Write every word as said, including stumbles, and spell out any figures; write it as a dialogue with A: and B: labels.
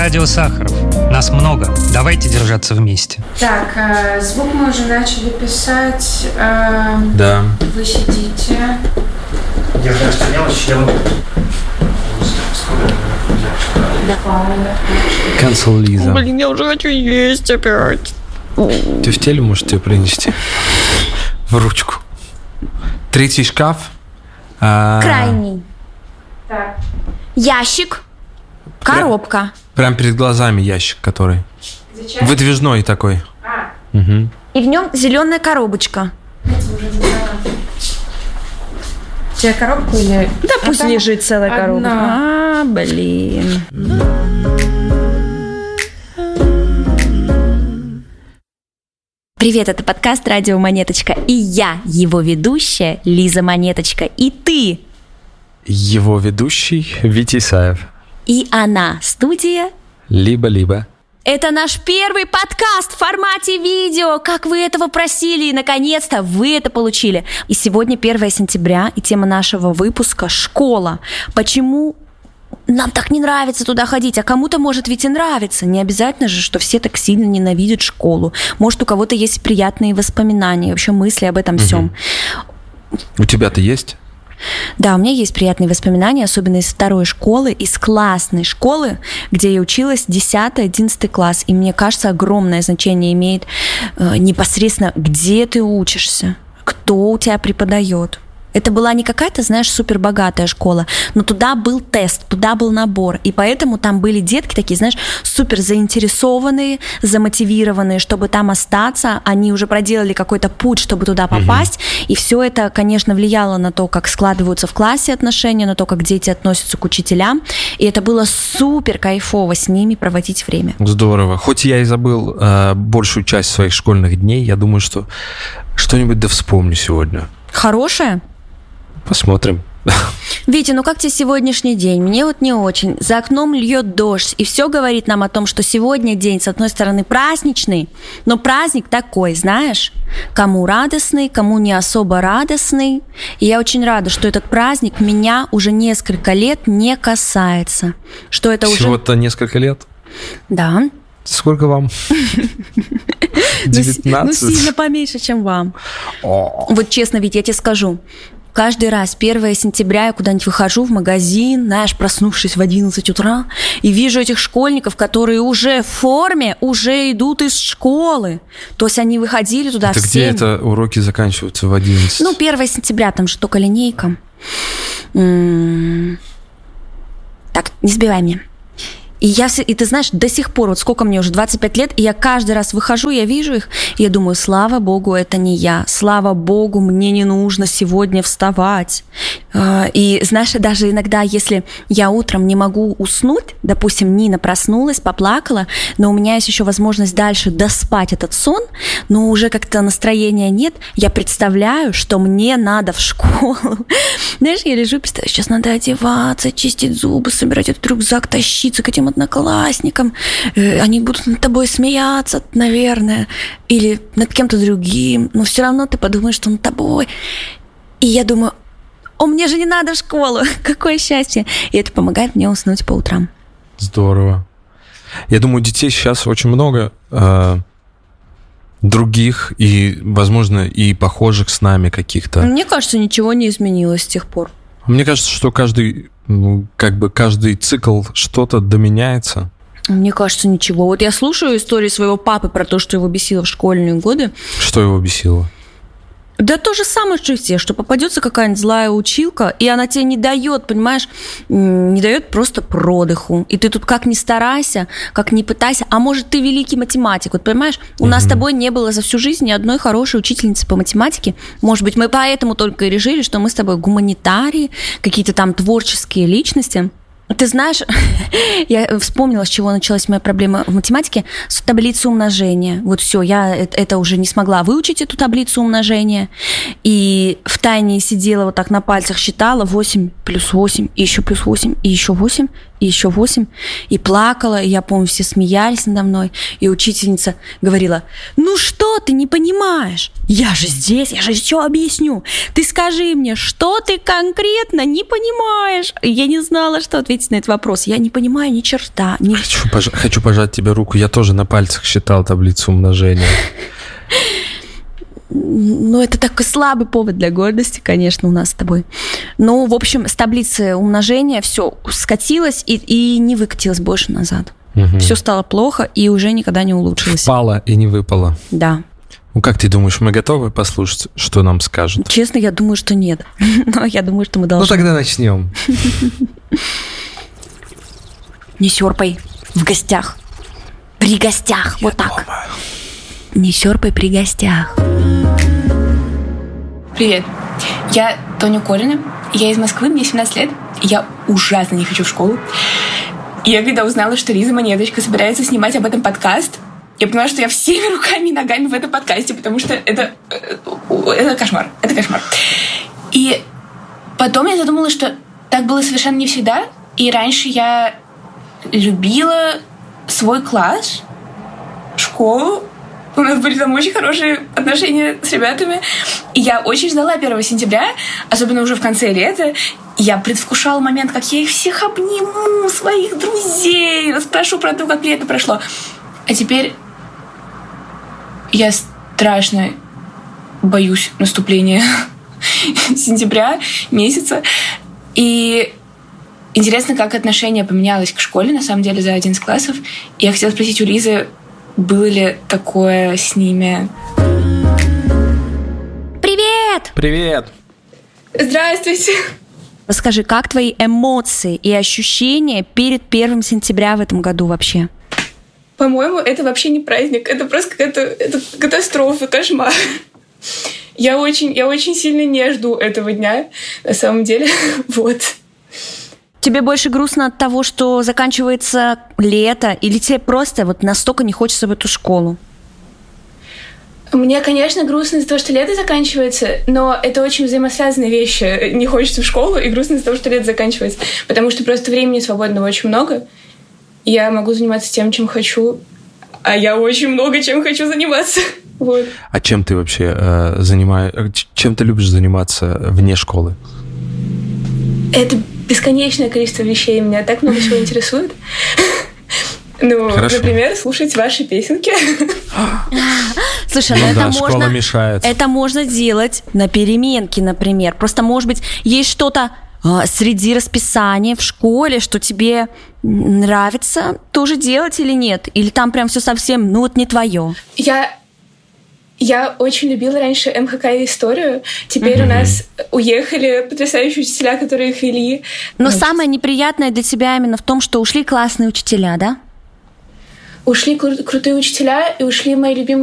A: Радио Сахаров. Нас много. Давайте держаться вместе.
B: Так, э, звук мы уже начали писать. Э,
C: да.
B: Вы сидите.
A: Я уже стоял, еще.
C: Cancel, Лиза.
D: Блин, я уже хочу есть опять.
C: Ты в теле можешь тебе принести? В ручку. Третий шкаф. А...
D: Крайний.
B: Так.
D: Ящик. Коробка.
C: Прям перед глазами ящик, который.
B: Зачем?
C: Выдвижной такой.
B: А.
C: Угу.
D: И в нем зеленая коробочка.
B: Это уже забрала. Тебе коробку или...
D: Да а пусть лежит целая коробка. А, блин. Привет, это подкаст «Радио Монеточка». И я, его ведущая, Лиза Монеточка. И ты.
C: Его ведущий Витя Исаев.
D: И она, студия.
C: Либо-либо.
D: Это наш первый подкаст в формате видео, как вы этого просили, и наконец-то вы это получили. И сегодня первое сентября, и тема нашего выпуска – школа. Почему нам так не нравится туда ходить, а кому-то может ведь и нравится. Не обязательно же, что все так сильно ненавидят школу. Может, у кого-то есть приятные воспоминания, вообще мысли об этом угу. всем.
C: У тебя-то есть?
D: Да, у меня есть приятные воспоминания, особенно из второй школы, из классной школы, где я училась десятый-одиннадцатый класс. И мне кажется, огромное значение имеет э, непосредственно, где ты учишься, кто у тебя преподает. Это была не какая-то, знаешь, супербогатая школа, но туда был тест, туда был набор. И поэтому там были детки такие, знаешь, супер заинтересованные, замотивированные, чтобы там остаться. Они уже проделали какой-то путь, чтобы туда попасть. Угу. И все это, конечно, влияло на то, как складываются в классе отношения, на то, как дети относятся к учителям. И это было супер кайфово с ними проводить время.
C: Здорово. Хоть я и забыл э, большую часть своих школьных дней, я думаю, что что-нибудь да вспомню сегодня.
D: Хорошее?
C: Посмотрим.
D: Витя, ну как тебе сегодняшний день? Мне вот не очень. За окном льет дождь, и все говорит нам о том, что сегодня день, с одной стороны, праздничный, но праздник такой, знаешь, кому радостный, кому не особо радостный. И я очень рада, что этот праздник меня уже несколько лет не касается. Что это уже...
C: Всего-то несколько лет?
D: Да.
C: Сколько вам? девятнадцать?
D: Ну, сильно поменьше, чем вам. Вот честно, Витя, я тебе скажу. Каждый раз первое сентября я куда-нибудь выхожу в магазин, знаешь, проснувшись в одиннадцать утра, и вижу этих школьников, которые уже в форме, уже идут из школы. То есть они выходили туда
C: это
D: в
C: где
D: семь.
C: это уроки заканчиваются в одиннадцать?
D: Ну, первое сентября, там же только линейка. М-м- так, не сбивай меня. И, я, и ты знаешь, до сих пор, вот сколько мне уже, двадцать пять лет, и я каждый раз выхожу, я вижу их, и я думаю, слава богу, это не я, слава богу, мне не нужно сегодня вставать. И знаешь, даже иногда, если я утром не могу уснуть, допустим, Нина проснулась, поплакала, но у меня есть еще возможность дальше доспать этот сон, но уже как-то настроения нет, я представляю, что мне надо в школу. Знаешь, я лежу, представляю, сейчас надо одеваться, чистить зубы, собирать этот рюкзак, тащиться к этим одноклассникам, они будут над тобой смеяться, наверное, или над кем-то другим, но все равно ты подумаешь, что над тобой. И я думаю, о, мне же не надо в школу, какое счастье. И это помогает мне уснуть по утрам.
C: Здорово. Я думаю, детей сейчас очень много э, других и, возможно, и похожих с нами каких-то.
D: Мне кажется, ничего не изменилось с тех пор.
C: Мне кажется, что каждый, ну, как бы каждый цикл что-то доменяется.
D: Мне кажется, ничего. Вот я слушаю истории своего папы про то, что его бесило в школьные годы.
C: Что его бесило?
D: Да то же самое, что и все, что попадется какая-нибудь злая училка, и она тебе не дает, понимаешь, не дает просто продыху. И ты тут как ни старайся, как ни пытайся, а может, ты великий математик. Вот понимаешь, у mm-hmm. нас с тобой не было за всю жизнь ни одной хорошей учительницы по математике. Может быть, мы поэтому только и решили, что мы с тобой гуманитарии, какие-то там творческие личности. Ты знаешь, я вспомнила, с чего началась моя проблема в математике, с таблицы умножения. Вот все, я это уже не смогла выучить, эту таблицу умножения. И втайне сидела вот так на пальцах, считала восемь плюс восемь, и еще плюс восемь, и еще восемь. и еще восемь, и плакала, и я помню, все смеялись надо мной, и учительница говорила: ну что ты не понимаешь? Я же здесь, я же все объясню. Ты скажи мне, что ты конкретно не понимаешь? И я не знала, что ответить на этот вопрос. Я не понимаю ни черта. Ни...
C: Хочу, пож... Хочу пожать тебе руку. Я тоже на пальцах считал таблицу умножения.
D: Ну, это такой слабый повод для гордости, конечно, у нас с тобой. Ну, в общем, с таблицы умножения все скатилось и, и не выкатилось больше назад. Угу. Все стало плохо и уже никогда не улучшилось.
C: Впало и не выпало.
D: Да.
C: Ну, как ты думаешь, мы готовы послушать, что нам скажут?
D: Честно, я думаю, что нет. Но я думаю, что мы должны.
C: Ну, тогда начнем.
D: Не сёрпай в гостях. При гостях. Вот так. Не сёрпай при гостях.
E: Привет, я Тоня Корина, я из Москвы, мне семнадцать лет, и я ужасно не хочу в школу. И я когда узнала, что Лиза Монеточка собирается снимать об этом подкаст, я поняла, что я всеми руками и ногами в этом подкасте, потому что это, это кошмар, это кошмар. И потом я задумалась, что так было совершенно не всегда, и раньше я любила свой класс, школу. У нас были там очень хорошие отношения с ребятами. И я очень ждала первого сентября, особенно уже в конце лета. Я предвкушала момент, как я их всех обниму, своих друзей, расспрошу про то, как лето прошло. А теперь я страшно боюсь наступления сентября, месяца. И интересно, как отношение поменялось к школе, на самом деле, за одиннадцать классов. И я хотела спросить у Лизы, было ли такое с ними?
D: Привет!
C: Привет!
E: Здравствуйте!
D: Расскажи, как твои эмоции и ощущения перед первым сентября в этом году вообще?
E: По-моему, это вообще не праздник. Это просто какая-то это катастрофа, кошмар. Я очень, я очень сильно не жду этого дня, на самом деле. Вот.
D: Тебе больше грустно от того, что заканчивается лето, или тебе просто вот настолько не хочется в эту школу?
E: Мне, конечно, грустно из-за того, что лето заканчивается, но это очень взаимосвязанные вещи. Не хочется в школу, и грустно из-за того, что лето заканчивается. Потому что просто времени свободного очень много. Я могу заниматься тем, чем хочу, а я очень много чем хочу заниматься. Вот.
C: А чем ты вообще э, занимаешься? Чем ты любишь заниматься вне школы?
E: Это бесконечное количество вещей. Меня так много всего интересует. Ну,
C: Хорошо.
E: Например, слушать ваши песенки.
D: Слушай,
C: ну,
D: ну
C: да,
D: это
C: школа
D: можно,
C: мешает.
D: Это можно делать на переменке, например. Просто, может быть, есть что-то а, среди расписания в школе, что тебе нравится тоже делать или нет? Или там прям все совсем, ну вот не твое?
E: Я... Я очень любила раньше эм ха ка и историю. Теперь mm-hmm. у нас уехали потрясающие учителя, которые их вели.
D: Но
E: ну,
D: самое неприятное для тебя именно в том, что ушли классные учителя, да?
E: Ушли кру- крутые учителя, и ушли мои любимые